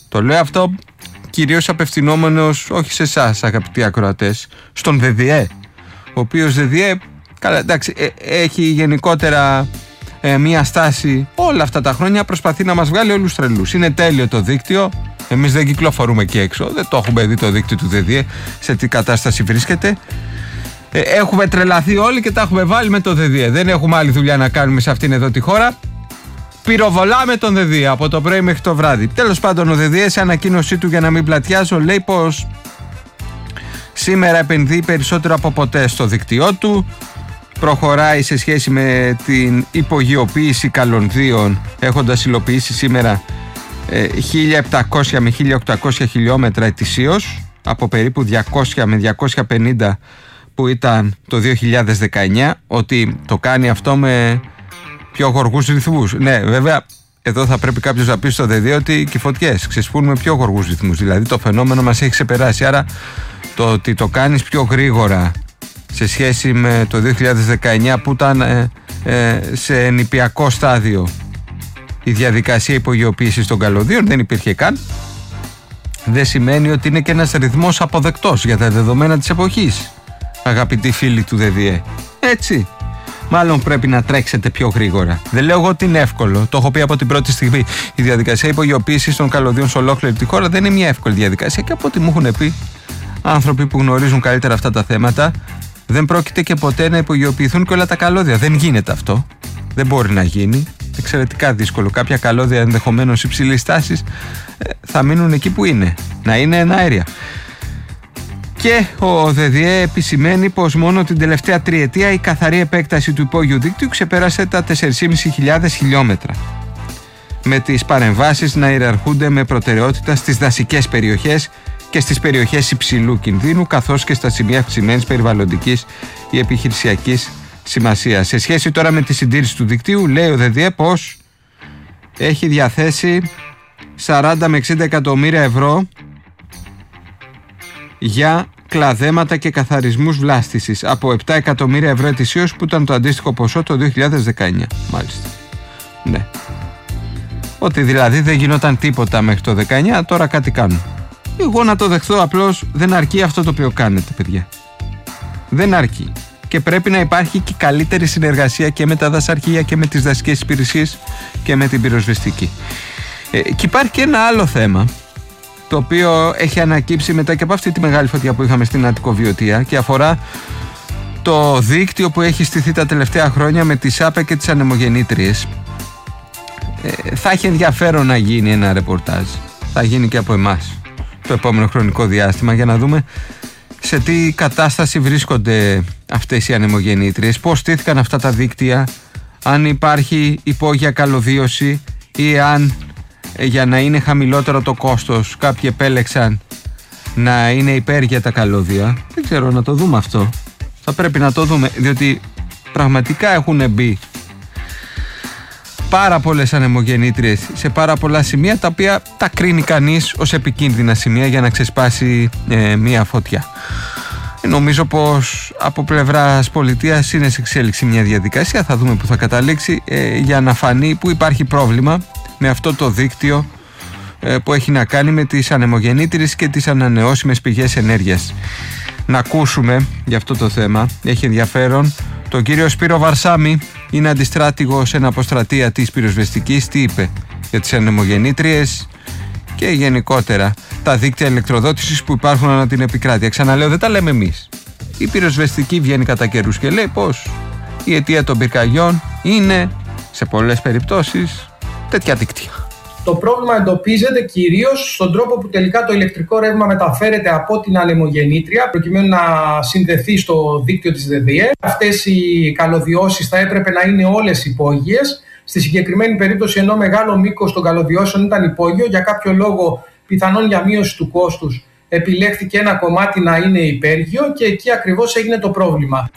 Το λέω αυτό κυρίως απευθυνόμενος όχι σε εσάς, αγαπητοί ακροατές, στον ΔΔΕ, ο οποίος ΔΔΕ, καλά, εντάξει, έχει γενικότερα μία στάση όλα αυτά τα χρόνια, προσπαθεί να μας βγάλει όλους τρελούς. Είναι τέλειο το δίκτυο, εμείς δεν κυκλοφορούμε εκεί έξω, δεν το έχουμε δει το δίκτυο του ΔΔΕ σε τι κατάσταση βρίσκεται. Έχουμε τρελαθεί όλοι και τα έχουμε βάλει με το ΔΔΕ. Δεν έχουμε άλλη δουλειά να κάνουμε σε αυτήν εδώ τη χώρα. Πυροβολάμε τον ΔΔΕ από το πρωί μέχρι το βράδυ. Τέλος πάντων, ο ΔΔΕ σε ανακοίνωσή του, για να μην πλατιάζω, λέει πως σήμερα επενδύει περισσότερο από ποτέ στο δίκτυό του. Προχωράει σε σχέση με την υπογειοποίηση καλωδίων, έχοντας υλοποιήσει σήμερα 1.700 με 1.800 χιλιόμετρα ετησίως, από περίπου 200 με 250 που ήταν το 2019. Ότι το κάνει αυτό με πιο γοργούς ρυθμούς. Ναι, βέβαια, εδώ θα πρέπει κάποιος να πει στο ΔΔΕ ότι και οι φωτιές ξεσπούν με πιο γοργούς ρυθμούς. Δηλαδή το φαινόμενο μας έχει ξεπεράσει. Άρα το ότι το κάνεις πιο γρήγορα σε σχέση με το 2019 που ήταν σε νηπιακό στάδιο η διαδικασία υπογειοποίησης των καλωδίων, δεν υπήρχε καν, δεν σημαίνει ότι είναι και ένας ρυθμός αποδεκτός για τα δεδομένα της εποχής, αγαπητοί φίλοι του ΔΔΕ. Έτσι, μάλλον πρέπει να τρέξετε πιο γρήγορα. Δεν λέω εγώ ότι είναι εύκολο, το έχω πει από την πρώτη στιγμή. Η διαδικασία υπογειοποίησης των καλωδίων σε ολόκληρη τη χώρα δεν είναι μια εύκολη διαδικασία, και από ό,τι μου έχουν πει άνθρωποι που γνωρίζουν καλύτερα αυτά τα θέματα, δεν πρόκειται και ποτέ να υπογειοποιηθούν και όλα τα καλώδια. Δεν γίνεται αυτό. Δεν μπορεί να γίνει. Εξαιρετικά δύσκολο. Κάποια καλώδια ενδεχομένως υψηλής τάσης θα μείνουν εκεί που είναι. Να είναι εναέρια. Και ο ΔΔΕ επισημαίνει πως μόνο την τελευταία τριετία η καθαρή επέκταση του υπόγειου δίκτυου ξεπέρασε τα 4.500 χιλιόμετρα. Με τις παρεμβάσεις να ιεραρχούνται με προτεραιότητα στις δασικές περιοχές και στις περιοχές υψηλού κινδύνου, καθώς και στα σημεία αυξημένης περιβαλλοντικής ή επιχειρησιακής σημασίας. Σε σχέση τώρα με τη συντήρηση του δικτύου, λέει ο ΔΔΕ πως έχει διαθέσει 40 με 60 εκατομμύρια ευρώ για κλαδέματα και καθαρισμούς βλάστησης, από 7 εκατομμύρια ευρώ ετησίως που ήταν το αντίστοιχο ποσό το 2019. Μάλιστα. Ναι. Ότι δηλαδή δεν γινόταν τίποτα μέχρι το 19, τώρα κάτι κάνουν. Εγώ να το δεχθώ, απλώς δεν αρκεί αυτό το οποίο κάνετε, παιδιά. Δεν αρκεί. Και πρέπει να υπάρχει και καλύτερη συνεργασία και με τα δασαρχεία και με τις δασικές υπηρεσίες και με την πυροσβεστική. Και υπάρχει και ένα άλλο θέμα, το οποίο έχει ανακύψει μετά και από αυτή τη μεγάλη φωτιά που είχαμε στην Αττικοβιωτία, και αφορά το δίκτυο που έχει στηθεί τα τελευταία χρόνια με τις ΑΠΕ και τις ανεμογεννήτριες. Θα έχει ενδιαφέρον να γίνει ένα ρεπορτάζ. Θα γίνει και από εμάς το επόμενο χρονικό διάστημα, για να δούμε σε τι κατάσταση βρίσκονται αυτές οι ανεμογεννήτριες, πώς στήθηκαν αυτά τα δίκτυα, αν υπάρχει υπόγεια καλωδίωση ή αν για να είναι χαμηλότερο το κόστος κάποιοι επέλεξαν να είναι υπέρ τα καλώδια. Δεν ξέρω, να το δούμε αυτό. Θα πρέπει να το δούμε, διότι πραγματικά έχουν μπει πάρα πολλές ανεμογεννήτριες σε πάρα πολλά σημεία, τα οποία τα κρίνει κανείς ως επικίνδυνα σημεία για να ξεσπάσει μια φωτιά. Νομίζω πως από πλευράς πολιτείας είναι σε εξέλιξη μια διαδικασία, θα δούμε που θα καταλήξει, για να φανεί που υπάρχει πρόβλημα με αυτό το δίκτυο που έχει να κάνει με τις ανεμογεννήτριες και τις ανανεώσιμες πηγές ενέργειας. Να ακούσουμε για αυτό το θέμα, έχει ενδιαφέρον, τον κύριο Σπύρο Βαρσάμι, είναι αντιστράτηγος εν αποστρατεία της πυροσβεστικής. Τι είπε για τις ανεμογεννήτριες και γενικότερα τα δίκτυα ηλεκτροδότησης που υπάρχουν ανά την επικράτεια. Ξαναλέω, δεν τα λέμε εμείς. Η πυροσβεστική βγαίνει κατά καιρούς και λέει πως η αιτία των πυρκαγιών είναι σε πολλές περιπτώσεις τέτοια δίκτυα. Το πρόβλημα εντοπίζεται κυρίως στον τρόπο που τελικά το ηλεκτρικό ρεύμα μεταφέρεται από την ανεμογεννήτρια προκειμένου να συνδεθεί στο δίκτυο της ΔΔΕ. Αυτές οι καλωδιώσεις θα έπρεπε να είναι όλες υπόγειες. Στη συγκεκριμένη περίπτωση, ενώ μεγάλο μήκος των καλωδιώσεων ήταν υπόγειο, για κάποιο λόγο, πιθανόν για μείωση του κόστους, επιλέχθηκε ένα κομμάτι να είναι υπέργειο και εκεί ακριβώς έγινε το πρόβλημα.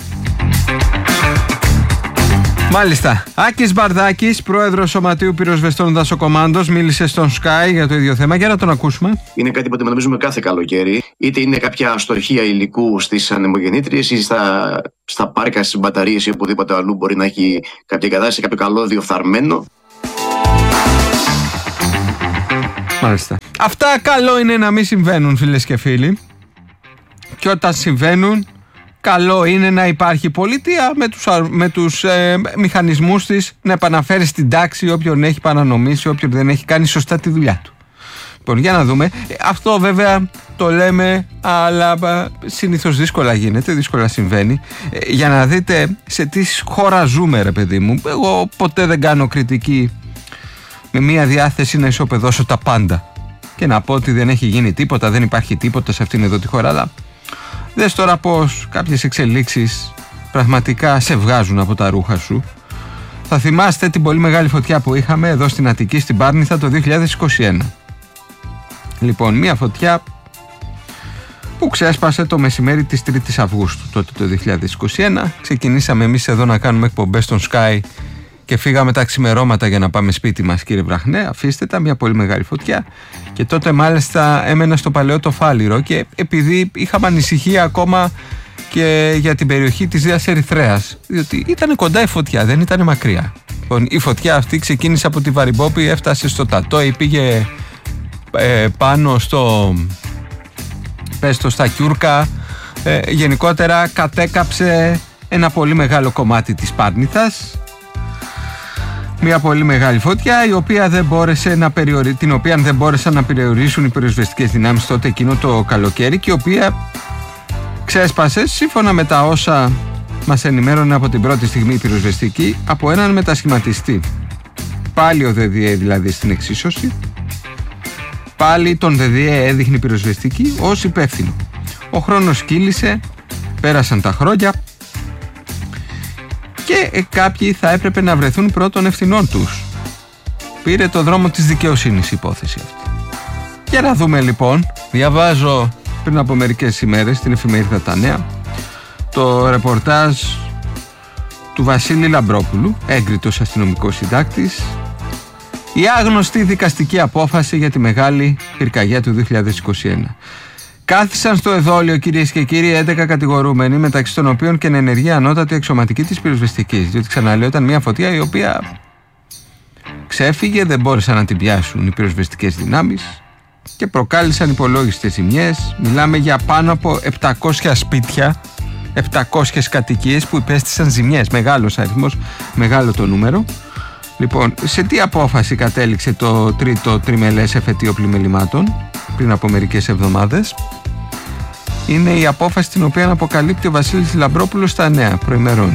Μάλιστα. Άκης Μπαρδάκης, πρόεδρος Σωματείου Πυροσβεστών Δασοκομάντος, μίλησε στον Sky για το ίδιο θέμα. Για να τον ακούσουμε. Είναι κάτι που αντιμετωπίζουμε κάθε καλοκαίρι. Είτε είναι κάποια αστοχία υλικού στις ανεμογεννήτριες ή στα πάρκα, στις μπαταρίες ή οπουδήποτε αλλού μπορεί να έχει κάποια κατάσταση, κάποιο καλώδιο φθαρμένο. Μάλιστα. Αυτά καλό είναι να μην συμβαίνουν, φίλες και φίλοι. Και όταν συμβαίνουν, καλό είναι να υπάρχει πολιτεία με τους μηχανισμούς της να επαναφέρει στην τάξη όποιον έχει παρανομήσει, όποιον δεν έχει κάνει σωστά τη δουλειά του. Λοιπόν, για να δούμε. Αυτό βέβαια το λέμε, αλλά συνήθως δύσκολα γίνεται, δύσκολα συμβαίνει. Για να δείτε σε τι χώρα ζούμε, ρε παιδί μου. Εγώ ποτέ δεν κάνω κριτική με μια διάθεση να ισοπεδώσω τα πάντα και να πω ότι δεν έχει γίνει τίποτα, δεν υπάρχει τίποτα σε αυτήν εδώ τη χώρα. Αλλά δες τώρα πως κάποιες εξελίξεις πραγματικά σε βγάζουν από τα ρούχα σου. Θα θυμάστε την πολύ μεγάλη φωτιά που είχαμε εδώ στην Αττική, στην Πάρνηθα, το 2021. Λοιπόν, μια φωτιά που ξέσπασε το μεσημέρι της 3ης Αυγούστου τότε το 2021. Ξεκινήσαμε εμείς εδώ να κάνουμε εκπομπές στον Sky και φύγαμε τα ξημερώματα για να πάμε σπίτι μας, κύριε Βραχνέ. Αφήστε τα, μια πολύ μεγάλη φωτιά. Και τότε μάλιστα έμενα στο παλαιό το Φάληρο, και επειδή είχαμε ανησυχία ακόμα και για την περιοχή της Δίας Ερυθρέας, διότι ήταν κοντά η φωτιά, δεν ήταν μακριά. Λοιπόν, η φωτιά αυτή ξεκίνησε από τη Βαριμπόπη, έφτασε στο Τατόι, πήγε πάνω στα Κιούρκα, γενικότερα κατέκαψε ένα πολύ μεγάλο κομμάτι της Πάρνηθας. Μια πολύ μεγάλη φωτιά, η οποία την οποία δεν μπόρεσαν να περιορίσουν οι πυροσβεστικές δυνάμεις τότε εκείνο το καλοκαίρι, και η οποία ξέσπασε, σύμφωνα με τα όσα μας ενημέρωνε από την πρώτη στιγμή η πυροσβεστική, από έναν μετασχηματιστή. Πάλι ο ΔΔΕ δηλαδή στην εξίσωση. Πάλι τον ΔΔΕ έδειχνε η πυροσβεστική ως υπεύθυνο. Ο χρόνος κύλησε, πέρασαν τα χρόνια και κάποιοι θα έπρεπε να βρεθούν πρώτων ευθυνών τους. Πήρε το δρόμο της δικαιοσύνης η υπόθεση αυτή. Για να δούμε λοιπόν, διαβάζω πριν από μερικές ημέρες στην εφημερίδα Τα Νέα το ρεπορτάζ του Βασίλη Λαμπρόπουλου, έγκριτος αστυνομικός συντάκτης, η άγνωστη δικαστική απόφαση για τη μεγάλη πυρκαγιά του 2021. Κάθισαν στο εδόλιο, κυρίες και κύριοι, 11 κατηγορούμενοι, μεταξύ των οποίων και ενεργή ανώτατη αξιωματική της πυροσβεστικής. Διότι ξαναλέω, ήταν μια φωτιά η οποία ξέφυγε, δεν μπόρεσαν να την πιάσουν οι πυροσβεστικές δυνάμεις και προκάλεσαν υπολόγιστες ζημιές. Μιλάμε για πάνω από 700 σπίτια, 700 κατοικίες που υπέστησαν ζημιές. Μεγάλος αριθμός, μεγάλο το νούμερο. Λοιπόν, σε τι απόφαση κατέληξε το τρίτο τριμελές εφετείο πλημελημάτων πριν από μερικές εβδομάδες? Είναι η απόφαση την οποία αποκαλύπτει ο Βασίλης Λαμπρόπουλος στα Νέα προημερών.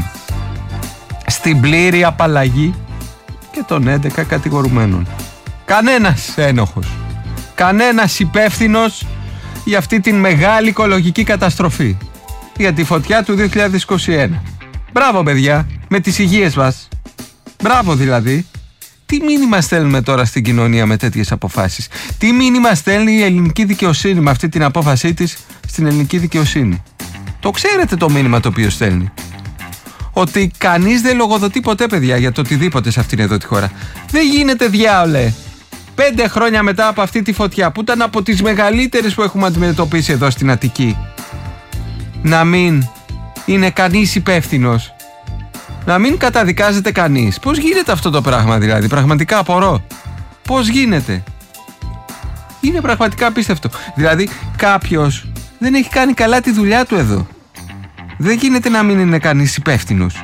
Στην πλήρη απαλλαγή και των 11 κατηγορουμένων. Κανένας ένοχος, κανένας υπεύθυνος για αυτή την μεγάλη οικολογική καταστροφή, για τη φωτιά του 2021. Μπράβο παιδιά, με τις υγείες μας. Μπράβο δηλαδή. Τι μήνυμα στέλνουμε τώρα στην κοινωνία με τέτοιες αποφάσεις? Τι μήνυμα στέλνει η ελληνική δικαιοσύνη με αυτή την απόφασή της στην ελληνική δικαιοσύνη? Το ξέρετε το μήνυμα το οποίο στέλνει? Ότι κανείς δεν λογοδοτεί ποτέ, παιδιά, για το οτιδήποτε σε αυτήν εδώ τη χώρα. Δεν γίνεται, διάολε, 5 χρόνια μετά από αυτή τη φωτιά που ήταν από τις μεγαλύτερες που έχουμε αντιμετωπίσει εδώ στην Αττική, να μην είναι κανείς υπεύθυνος, να μην καταδικάζεται κανείς. Πώς γίνεται αυτό το πράγμα δηλαδή? Πραγματικά απορώ. Πώς γίνεται? Είναι πραγματικά απίστευτο. Δηλαδή κάποιος δεν έχει κάνει καλά τη δουλειά του εδώ. Δεν γίνεται να μην είναι κανείς υπεύθυνος.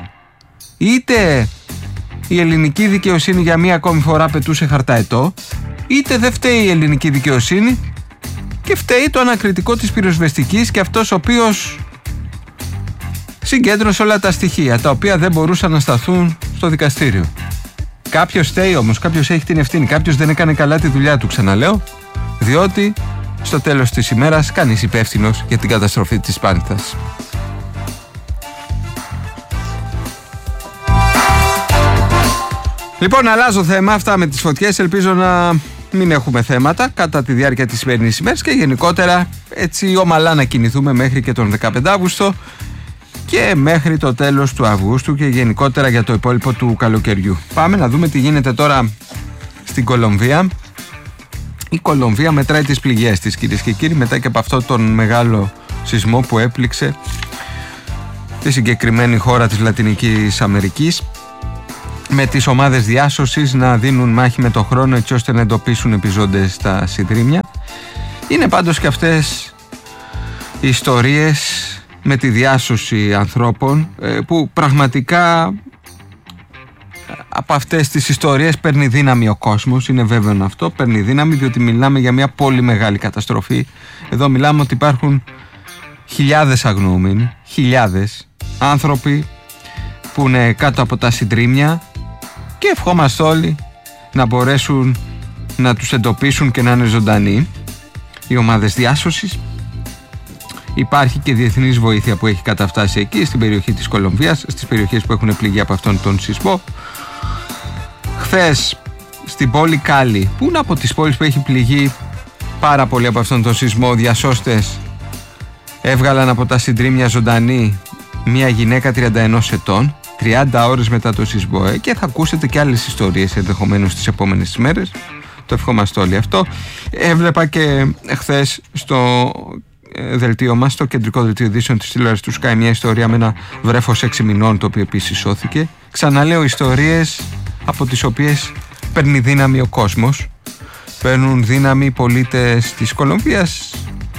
Είτε η ελληνική δικαιοσύνη για μία ακόμη φορά πετούσε χαρταετό, είτε δεν φταίει η ελληνική δικαιοσύνη και φταίει το ανακριτικό της πυροσβεστικής και αυτός ο οποίος συγκέντρωσε όλα τα στοιχεία τα οποία δεν μπορούσαν να σταθούν στο δικαστήριο. Κάποιος φταίει όμως, κάποιος έχει την ευθύνη, κάποιος δεν έκανε καλά τη δουλειά του, ξαναλέω, διότι στο τέλος της ημέρας κανείς υπεύθυνος για την καταστροφή της Πάρνηθας. Λοιπόν, αλλάζω θέμα, αυτά με τις φωτιές, ελπίζω να μην έχουμε θέματα κατά τη διάρκεια της σημερινής ημέρας και γενικότερα έτσι ομαλά να κινηθούμε μέχρι και τον 15 Αύγουστο και μέχρι το τέλος του Αυγούστου και γενικότερα για το υπόλοιπο του καλοκαιριού. Πάμε να δούμε τι γίνεται τώρα στην Κολομβία. Η Κολομβία μετράει τις πληγές της, κυρίες και κύριοι, μετά και από αυτό τον μεγάλο σεισμό που έπληξε τη συγκεκριμένη χώρα της Λατινικής Αμερικής. με τις ομάδες διάσωσης να δίνουν μάχη με το χρόνο έτσι ώστε να εντοπίσουν επιζώντες στα συντρίμμια. Είναι πάντως και αυτές οι ιστορίες με τη διάσωση ανθρώπων που πραγματικά από αυτές τις ιστορίες παίρνει δύναμη ο κόσμος. Είναι βέβαιο αυτό, παίρνει δύναμη, διότι μιλάμε για μια πολύ μεγάλη καταστροφή. Εδώ μιλάμε ότι υπάρχουν χιλιάδες αγνοούμενοι, χιλιάδες άνθρωποι που είναι κάτω από τα συντρίμμια και ευχόμαστε όλοι να μπορέσουν να τους εντοπίσουν και να είναι ζωντανοί οι ομάδες διάσωσης. Υπάρχει και διεθνής βοήθεια που έχει καταφτάσει εκεί στην περιοχή της Κολομβίας, στις περιοχές που έχουν πληγεί από αυτόν τον σεισμό. Χθες στην πόλη Κάλι, που είναι από τις πόλεις που έχει πληγεί πάρα πολύ από αυτόν τον σεισμό, διασώστες έβγαλαν από τα συντρίμμια ζωντανή μια γυναίκα 31 ετών 30 ώρες μετά το σεισμό, και θα ακούσετε και άλλες ιστορίες ενδεχομένως τις επόμενες ημέρες. Το ευχόμαστε όλοι αυτό. Έβλεπα και χθες στο δελτίο μας, στο κεντρικό δελτίο ειδήσεων της τηλεόρασης του Sky, μια ιστορία με ένα βρέφος 6 μηνών το οποίο επίσης σώθηκε. Ξαναλέω, ιστορίες από τις οποίες παίρνει δύναμη ο κόσμος, παίρνουν δύναμη οι πολίτες της Κολομβίας,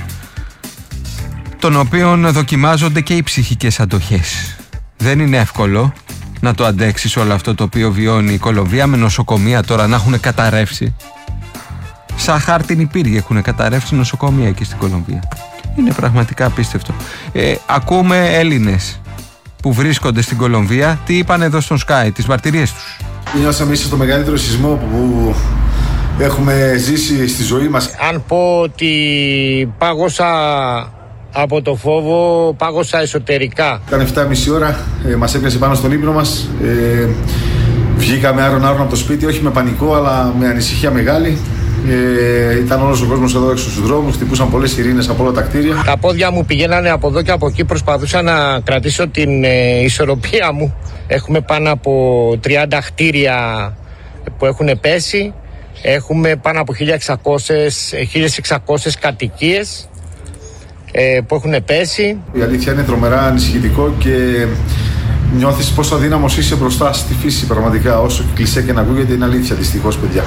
των οποίων δοκιμάζονται και οι ψυχικές αντοχές. Δεν είναι εύκολο να το αντέξεις όλο αυτό το οποίο βιώνει η Κολομβία, με νοσοκομεία τώρα να έχουν καταρρεύσει. Σαν χάρτινη πύργη έχουν καταρρεύσει νοσοκομεία εκεί στην Κολομβία. Είναι πραγματικά απίστευτο. Ακούμε Έλληνες που βρίσκονται στην Κολομβία τι είπαν εδώ στον Sky, τις μαρτυρίες τους. Νιώσαμε ίσως το μεγαλύτερο σεισμό που έχουμε ζήσει στη ζωή μας. Αν πω ότι πάγωσα από το φόβο, πάγωσα εσωτερικά. Ήταν 7,5 ώρα, μας έπιασε πάνω στον ύπνο μας. Βγήκαμε άρον από το σπίτι, όχι με πανικό αλλά με ανησυχία μεγάλη. Ήταν όλος ο κόσμος εδώ έξω στους δρόμους, χτυπούσαν πολλές σιρήνες από όλα τα κτίρια. Τα πόδια μου πηγαίνανε από εδώ και από εκεί, προσπαθούσα να κρατήσω την ισορροπία μου. Έχουμε πάνω από 30 κτίρια που έχουν πέσει. Έχουμε πάνω από 1.600 κατοικίες που έχουν πέσει. Η αλήθεια είναι τρομερά ανησυχητικό και νιώθεις πόσο αδύναμος είσαι μπροστά στη φύση πραγματικά. Όσο και κλισέ και να ακούγεται, είναι αλήθεια δυστυχώς, παιδιά.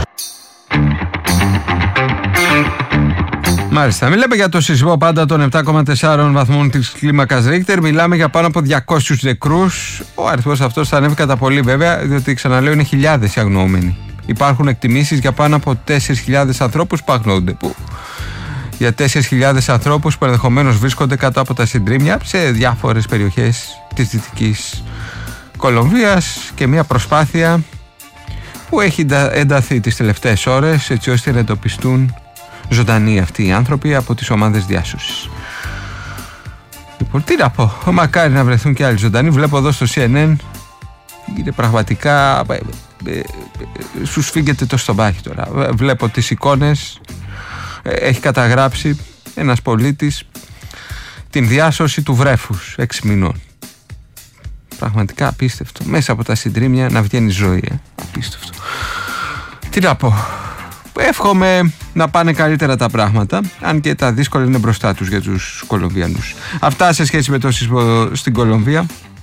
Μάλιστα, μιλάμε για το σεισμό πάντα των 7,4 βαθμών της κλίμακας Ρίχτερ. Μιλάμε για πάνω από 200 νεκρούς. Ο αριθμός αυτός θα ανέβει κατά πολύ βέβαια, διότι ξαναλέω είναι χιλιάδες οι αγνοούμενοι. Υπάρχουν εκτιμήσεις για πάνω από 4.000 ανθρώπους που αγνοούνται. Για 4.000 ανθρώπους που ενδεχομένως βρίσκονται κάτω από τα συντρίμμια σε διάφορες περιοχές της Δυτικής Κολομβίας, και μια προσπάθεια που έχει ενταθεί τις τελευταίες ώρες έτσι ώστε να εντοπιστούν ζωντανοί αυτοί οι άνθρωποι από τις ομάδες διάσωσης. Λοιπόν, τι να πω, μακάρι να βρεθούν και άλλοι ζωντανοί. Βλέπω εδώ στο CNN, είναι πραγματικά σου σφίγγεται το στομάχι τώρα. Βλέπω τις εικόνες. Έχει καταγράψει ένας πολίτης την διάσωση του βρέφους 6 μηνών. Πραγματικά απίστευτο. Μέσα από τα συντρίμμια να βγαίνει ζωή. Απίστευτο. Τι να πω. Εύχομαι να πάνε καλύτερα τα πράγματα, αν και τα δύσκολα είναι μπροστά τους για τους Κολομβιανούς. Αυτά σε σχέση με το σεισμό στην Κολομβία,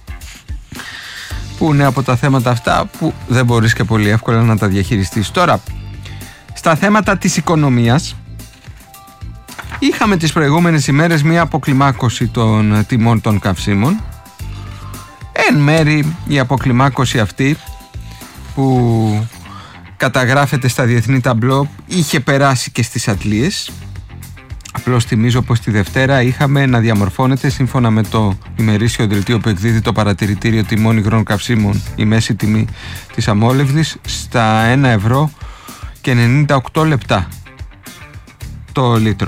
που είναι από τα θέματα αυτά που δεν μπορείς και πολύ εύκολα να τα διαχειριστείς. Τώρα, στα θέματα της οικονομίας, είχαμε τις προηγούμενες ημέρες μια αποκλιμάκωση των τιμών των καυσίμων. Εν μέρη η αποκλιμάκωση αυτή που καταγράφεται στα διεθνή ταμπλό είχε περάσει και στις αντλίες. Απλώς θυμίζω πως τη Δευτέρα είχαμε να διαμορφώνεται, σύμφωνα με το ημερήσιο δελτίο που εκδίδει το παρατηρητήριο τιμών υγρών καυσίμων, η μέση τιμή της αμόλευσης στα 1 ευρώ και 98 λεπτά το λίτρο.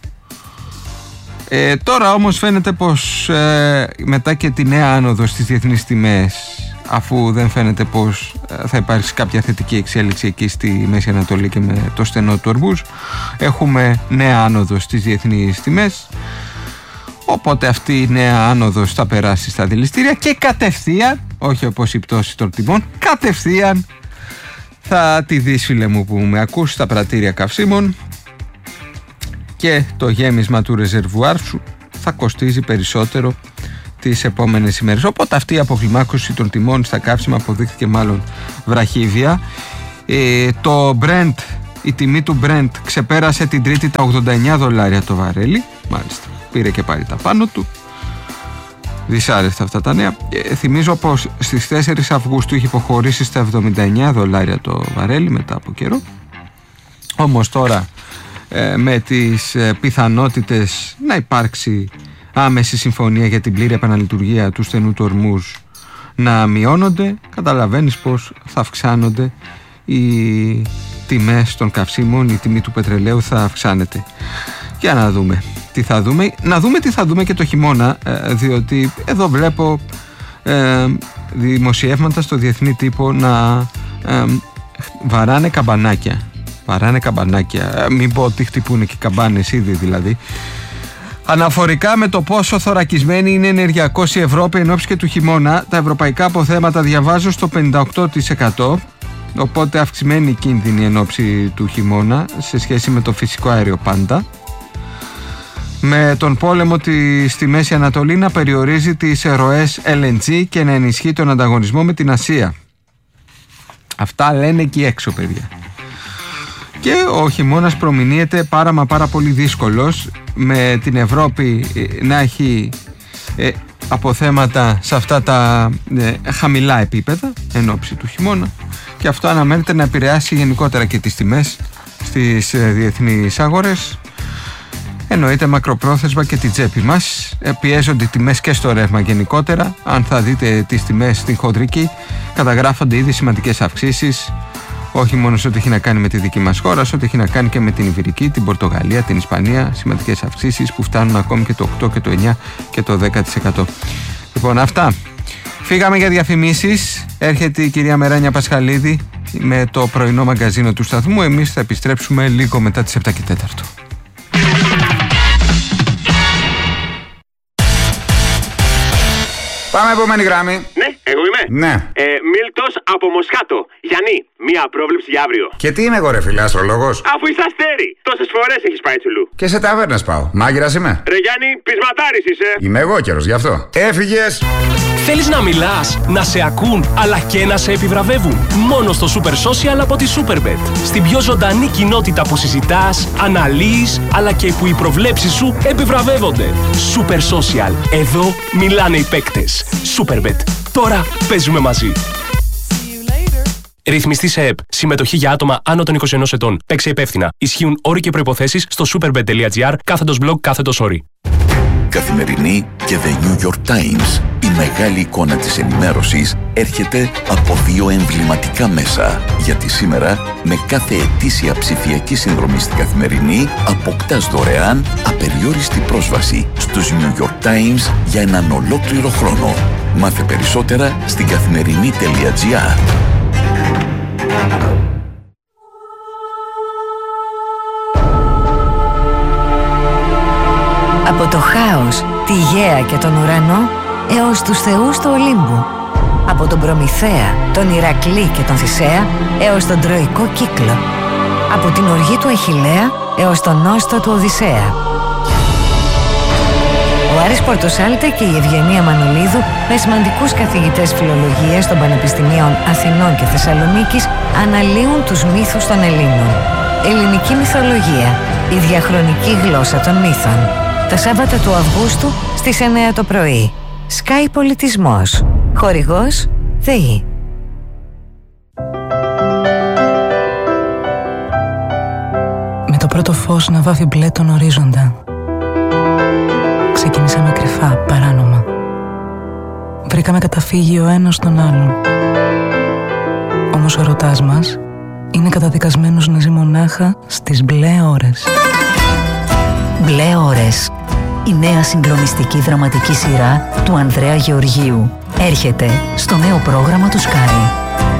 Τώρα όμως φαίνεται πως μετά και τη νέα άνοδο στις διεθνείς τιμές, αφού δεν φαίνεται πως θα υπάρξει κάποια θετική εξέλιξη εκεί στη Μέση Ανατολή και με το στενό του Ορμούζ, έχουμε νέα άνοδο στις διεθνείς τιμές, οπότε αυτή η νέα άνοδος θα περάσει στα δηληστήρια και κατευθείαν, όχι όπως η πτώση των τιμών, κατευθείαν θα τη δεις, φίλε μου που με ακούς, στα πρατήρια καυσίμων, και το γέμισμα του ρεζερβουάρ σου θα κοστίζει περισσότερο τις επόμενες ημέρες. Οπότε αυτή η αποκλιμάκωση των τιμών στα καύσιμα αποδείχθηκε μάλλον βραχύβια. Το Brent, η τιμή του Brent ξεπέρασε την Τρίτη τα $89 το βαρέλι. Μάλιστα, πήρε και πάλι τα πάνω του. Δυσάρεστα αυτά τα νέα. Θυμίζω πως στις 4 Αυγούστου είχε υποχωρήσει στα $79 το βαρέλι μετά από καιρό. Όμως τώρα με τις πιθανότητες να υπάρξει άμεση συμφωνία για την πλήρη επαναλειτουργία του στενού του Ορμούζ να μειώνονται, καταλαβαίνεις πως θα αυξάνονται οι τιμές των καυσίμων, η τιμή του πετρελαίου θα αυξάνεται. Για να δούμε τι θα δούμε. Να δούμε τι θα δούμε και το χειμώνα, διότι εδώ βλέπω δημοσιεύματα στο διεθνή τύπο να βαράνε καμπανάκια. Μην πω ότι χτυπούν και καμπάνες ήδη δηλαδή. Αναφορικά με το πόσο θωρακισμένη είναι ενεργειακώς η Ευρώπη εν ώψη και του χειμώνα, τα ευρωπαϊκά αποθέματα διαβάζω στο 58%, οπότε αυξημένη κίνδυνη εν ώψη του χειμώνα σε σχέση με το φυσικό αέριο πάντα. Με τον πόλεμο στη Μέση Ανατολή να περιορίζει τις ροές LNG και να ενισχύει τον ανταγωνισμό με την Ασία. Αυτά λένε εκεί έξω, παιδιά. Και ο χειμώνας προμηνύεται πάρα πολύ δύσκολος, με την Ευρώπη να έχει αποθέματα σε αυτά τα χαμηλά επίπεδα εν ώψη του χειμώνα, και αυτό αναμένεται να επηρεάσει γενικότερα και τις τιμές στις διεθνείς αγορές. Εννοείται μακροπρόθεσμα και την τσέπη μας. Πιέζονται οι τιμές και στο ρεύμα γενικότερα. Αν θα δείτε τις τιμές στην χοντρική, καταγράφονται ήδη σημαντικές αυξήσεις, όχι μόνο σε ό,τι έχει να κάνει με τη δική μας χώρα, σε ό,τι έχει να κάνει και με την Ιβηρική, την Πορτογαλία, την Ισπανία. Σημαντικές αυξήσεις που φτάνουν ακόμη και το 8 και το 9 και το 10%. Λοιπόν, αυτά. Φύγαμε για διαφημίσεις. Έρχεται η κυρία Μεράνια Πασχαλίδη με το πρωινό μαγκαζίνο του σταθμού. Εμείς θα επιστρέψουμε λίγο μετά τις 7 και 4. Πάμε επόμενη γράμμη. Ναι, εγώ είμαι. Ναι. Μίλτος από Μοσχάτο. Γιάννη, μία πρόβλεψη για αύριο. Και τι είμαι εγώ, ρε φίλε, αστρολόγος? Αφού είσαι αστέρι, τόσες φορές έχεις πάει τσουλού. Και σε ταβέρνες πάω. Μάγειρας είμαι. Ρε Γιάννη, πεισματάρης είσαι. Είμαι εγώ καιρος γι' αυτό. Έφυγες. Θέλεις να μιλάς, να σε ακούν, αλλά και να σε επιβραβεύουν? Μόνο στο Super Social από τη Superbet. Στην πιο ζωντανή κοινότητα που συζητάς, αναλύεις, αλλά και που οι προβλέψεις σου επιβραβεύονται. Super Social. Εδώ μιλάνε οι παίκτες. Superbet. Τώρα παίζουμε μαζί. Ρυθμιστή σε ΕΠ. Συμμετοχή για άτομα άνω των 21 ετών. Παίξε υπεύθυνα. Ισχύουν όροι και προϋποθέσεις στο superbet.gr/blog/όροι. Καθημερινή και The New York Times. Η μεγάλη εικόνα της ενημέρωσης έρχεται από δύο εμβληματικά μέσα. Γιατί σήμερα, με κάθε ετήσια ψηφιακή συνδρομή στην Καθημερινή, αποκτάς δωρεάν απεριόριστη πρόσβαση στους New York Times για έναν ολόκληρο χρόνο. Μάθε περισσότερα στην καθημερινή.gr. Από το χάος, τη γαία και τον ουρανό έως τους θεούς του Ολύμπου. Από τον Προμηθέα, τον Ηρακλή και τον Θησέα έως τον Τροϊκό κύκλο. Από την οργή του Αχιλλέα έως τον νόστο του Οδυσσέα. Ο Άρης Πορτοσάλτε και η Ευγενία Μανολίδου, με σημαντικούς καθηγητές φιλολογίας των Πανεπιστημίων Αθηνών και Θεσσαλονίκης, αναλύουν τους μύθους των Ελλήνων. Ελληνική μυθολογία, η διαχρονική γλώσσα των μύθων. Τα Σάββατα του Αυγούστου στις 9 το πρωί. Sky Πολιτισμός. Χορηγός ΔΕΗ. Με το πρώτο φως να βάφει μπλε τον ορίζοντα, ξεκινήσαμε κρυφά, παράνομα. Βρήκαμε καταφύγιο ο ένας στον άλλον. Όμως ο ερωτάς μας είναι καταδικασμένος να ζει μονάχα στις μπλε ώρες. Μπλε ώρες. Η νέα συγκλονιστική δραματική σειρά του Ανδρέα Γεωργίου έρχεται στο νέο πρόγραμμα του Sky.